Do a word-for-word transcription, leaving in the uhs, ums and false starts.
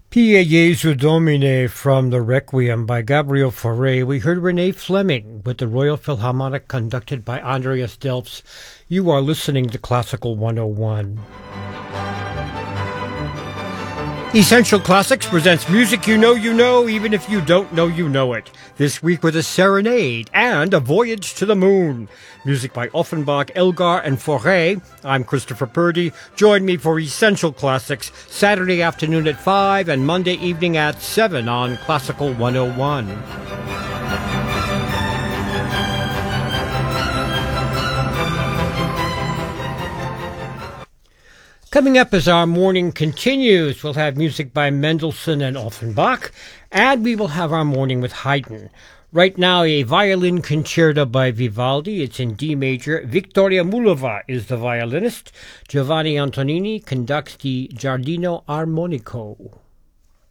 Pie Jesu Domine from the Requiem by Gabriel Fauré. We heard Renee Fleming with the Royal Philharmonic conducted by Andreas Delfs. You are listening to Classical one oh one. Essential Classics presents music you know you know, even if you don't know you know it. This week with a serenade and a voyage to the moon. Music by Offenbach, Elgar, and Fauré. I'm Christopher Purdy. Join me for Essential Classics, Saturday afternoon at five and Monday evening at seven on Classical one oh one. Coming up as our morning continues, we'll have music by Mendelssohn and Offenbach, and we will have our morning with Haydn. Right now, a violin concerto by Vivaldi. It's in D major. Victoria Mulova is the violinist. Giovanni Antonini conducts the Giardino Armonico.